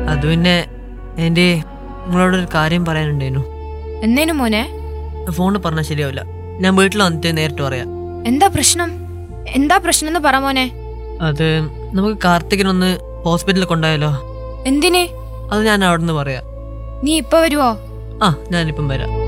അത് പിന്നെ എൻ്റെ നിങ്ങളോടൊരു കാര്യം പറയാനുണ്ടായിരുന്നു. എന്നേനു മോനെ? ഫോണിൽ പറഞ്ഞാൽ ശരിയാവില്ല. ഞാൻ വീട്ടിൽ വന്നിട്ട് നേരിട്ട് പറയാം. എന്താ പ്രശ്നം? എന്താ പ്രശ്നം എന്ന് പറ മോനെ. അത് നമുക്ക് കാർത്തികിനൊന്ന് ഹോസ്പിറ്റലിൽ കൊണ്ടുപോയാലോ? എന്തിന്? അത് ഞാൻ അവിടെ നിന്ന് പറയാം. നീ ഇപ്പൊ വരുവോ? ആ, ഞാനിപ്പം വരാം.